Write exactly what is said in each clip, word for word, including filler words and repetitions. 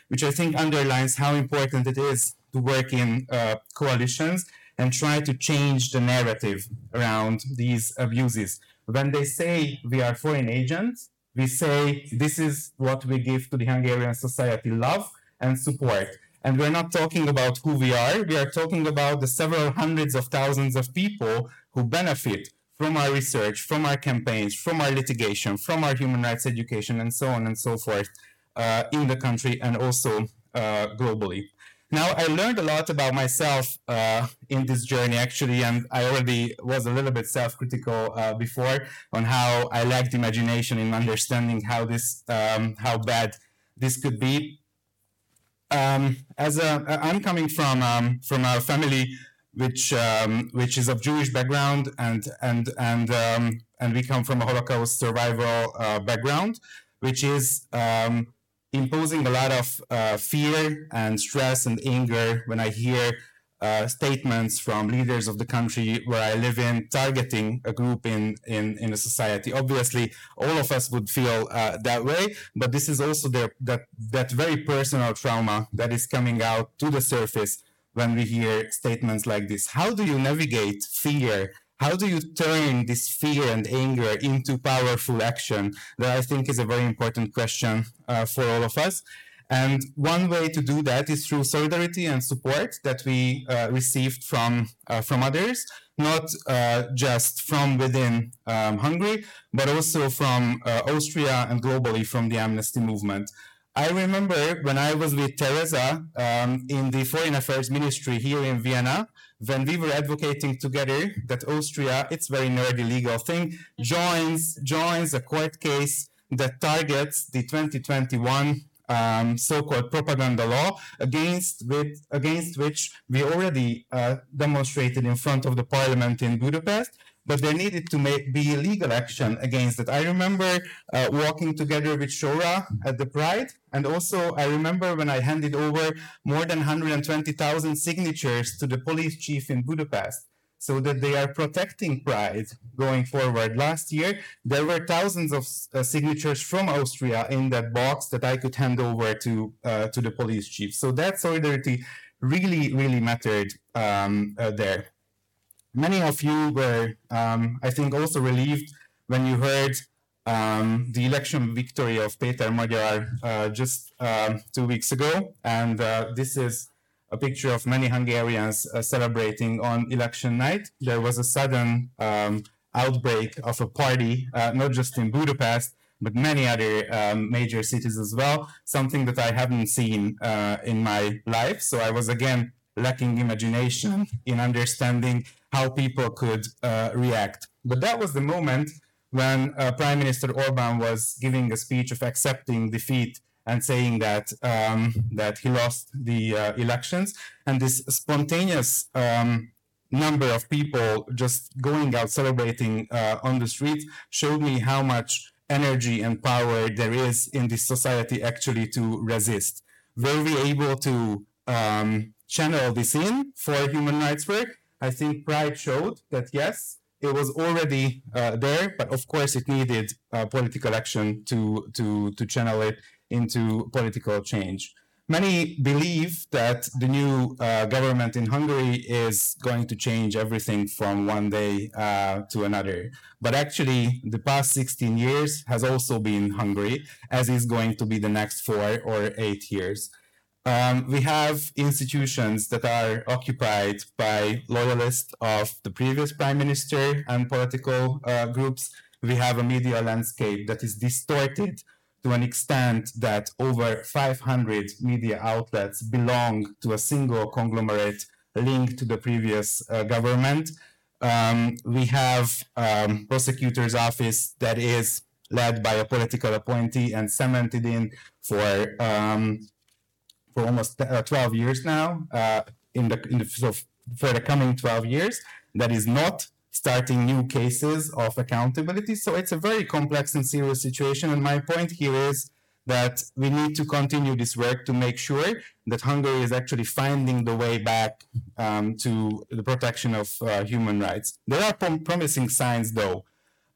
which I think underlines how important it is to work in uh, coalitions and try to change the narrative around these abuses. When they say we are foreign agents, we say this is what we give to the Hungarian society, love and support. And we're not talking about who we are, we are talking about the several hundreds of thousands of people who benefit from our research, from our campaigns, from our litigation, from our human rights education, and so on and so forth uh, in the country and also uh, globally. Now, I learned a lot about myself uh, in this journey, actually, and I already was a little bit self-critical uh, before on how I lacked imagination in understanding how this, um, how bad this could be. Um, as a, I'm coming from um, from a family which um, which is of Jewish background, and and and um, and we come from a Holocaust survival uh, background, which is um, imposing a lot of uh, fear and stress and anger when I hear uh, statements from leaders of the country where I live in targeting a group in, in, in a society. Obviously, all of us would feel uh, that way, but this is also the, that, that very personal trauma that is coming out to the surface when we hear statements like this. How do you navigate fear? How do you turn this fear and anger into powerful action? That I think is a very important question uh, for all of us. And one way to do that is through solidarity and support that we uh, received from, uh, from others, not uh, just from within um, Hungary, but also from uh, Austria and globally from the Amnesty movement. I remember when I was with Teresa um, in the Foreign Affairs Ministry here in Vienna, when we were advocating together that Austria, it's a very nerdy legal thing, joins, joins a court case that targets the twenty twenty-one um, so-called propaganda law against, with, against which we already uh, demonstrated in front of the parliament in Budapest, but there needed to make, be legal action against it. I remember uh, walking together with Shora at the Pride, and also I remember when I handed over more than one hundred twenty thousand signatures to the police chief in Budapest, so that they are protecting Pride going forward. Last year, there were thousands of uh, signatures from Austria in that box that I could hand over to, uh, to the police chief. So that solidarity really, really mattered um, uh, there. Many of you were, um, I think, also relieved when you heard um, the election victory of Péter Magyar uh, just um, two weeks ago. And uh, this is a picture of many Hungarians uh, celebrating on election night. There was a sudden um, outbreak of a party, uh, not just in Budapest, but many other um, major cities as well, something that I haven't seen uh, in my life. So I was, again, lacking imagination in understanding how people could uh, react. But that was the moment when uh, Prime Minister Orbán was giving a speech of accepting defeat and saying that um, that he lost the uh, elections. And this spontaneous um, number of people just going out celebrating uh, on the street showed me how much energy and power there is in this society actually to resist. Were we able to um, channel this in for human rights work? I think Pride showed that yes, it was already uh, there, but of course it needed uh, political action to, to, to channel it into political change. Many believe that the new uh, government in Hungary is going to change everything from one day uh, to another. But actually, the past sixteen years has also been Hungary, as is going to be the next four or eight years. Um, we have institutions that are occupied by loyalists of the previous prime minister and political uh, groups. We have a media landscape that is distorted to an extent that over five hundred media outlets belong to a single conglomerate linked to the previous uh, government. Um, we have um, prosecutor's office that is led by a political appointee and cemented in for um, for almost uh, twelve years now, uh, in the, in the so for the coming twelve years, that is not starting new cases of accountability. So it's a very complex and serious situation. And my point here is that we need to continue this work to make sure that Hungary is actually finding the way back um, to the protection of uh, human rights. There are prom promising signs, though.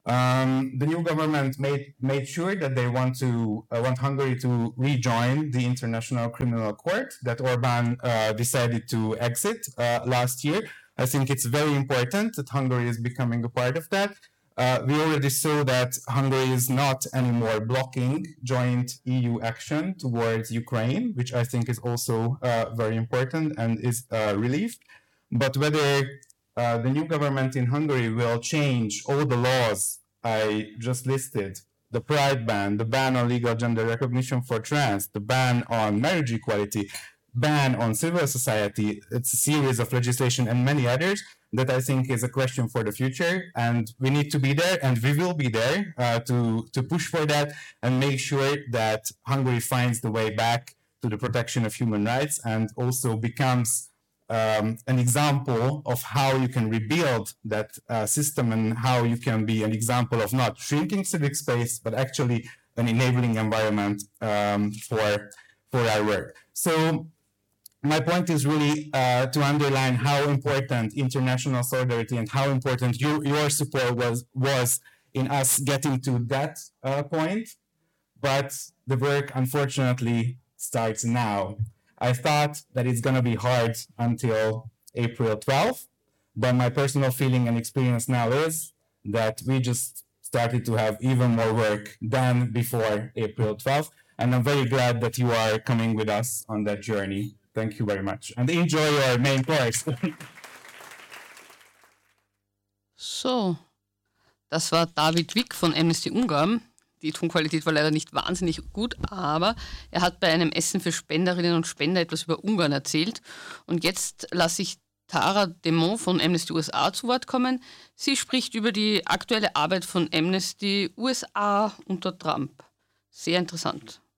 Um, the new government made made sure that they want to uh, want Hungary to rejoin the International Criminal Court that Orbán uh, decided to exit uh, last year. I think it's very important that Hungary is becoming a part of that. Uh, we already saw that Hungary is not anymore blocking joint E U action towards Ukraine, which I think is also uh, very important and is a relief. But whether uh, the new government in Hungary will change all the laws I just listed, the pride ban, the ban on legal gender recognition for trans, the ban on marriage equality, ban on civil society, it's a series of legislation and many others that I think is a question for the future, and we need to be there, and we will be there uh, to, to push for that and make sure that Hungary finds the way back to the protection of human rights and also becomes um, an example of how you can rebuild that uh, system and how you can be an example of not shrinking civic space, but actually an enabling environment um, for, for our work. So my point is really uh, to underline how important international solidarity and how important you, your support was, was in us getting to that uh, point. But the work, unfortunately, starts now. I thought that it's going to be hard until April twelfth, but my personal feeling and experience now is that we just started to have even more work than before April twelfth. And I'm very glad that you are coming with us on that journey. Thank you very much. And enjoy your main course. So, das war David Wick von Amnesty Ungarn. Die Tonqualität war leider nicht wahnsinnig gut, aber er hat bei einem Essen für Spenderinnen und Spender etwas über Ungarn erzählt. Und jetzt lasse ich Tara Demont von Amnesty U S A zu Wort kommen. Sie spricht über die aktuelle Arbeit von Amnesty U S A unter Trump. Sehr interessant.